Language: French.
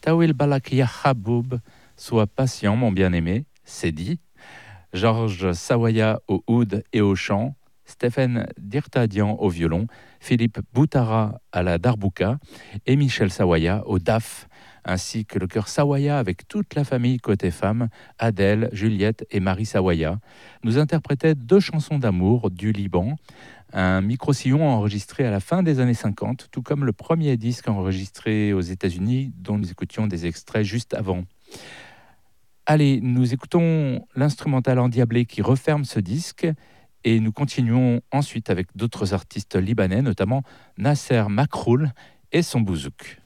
Tawil Balak Ya Haboub, sois patient, mon bien-aimé, c'est dit. Georges Sawaya au oud et au chant, Stéphane Dirtadian au violon, Philippe Boutara à la darbouka et Michel Sawaya au daf, ainsi que le chœur Sawaya avec toute la famille côté femme, Adèle, Juliette et Marie Sawaya, nous interprétaient 2 chansons d'amour du Liban, un micro-sillon enregistré à la fin des années 50, tout comme le premier disque enregistré aux États-Unis dont nous écoutions des extraits juste avant. Allez, nous écoutons l'instrumental endiablé qui referme ce disque et nous continuons ensuite avec d'autres artistes libanais, notamment Nasser Makroul et son bouzouk.